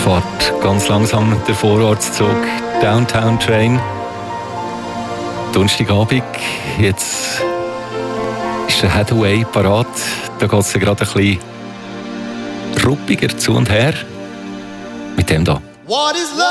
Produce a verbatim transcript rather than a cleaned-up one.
fährt ganz langsam der Vorortszug Downtown Train. Donnerstagabend, jetzt ist der Hathaway parat. Da geht es gerade ein bisschen ruppiger zu und her. Mit dem da. What is love?